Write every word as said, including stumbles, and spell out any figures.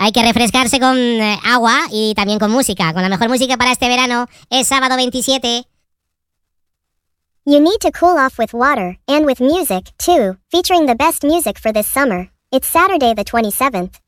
Hay que refrescarse con eh, agua y también con música. Con la mejor música para este verano es sábado veintisiete. You need to cool off with water, and with music, too, featuring the best music for this summer. It's Saturday the twenty-seventh.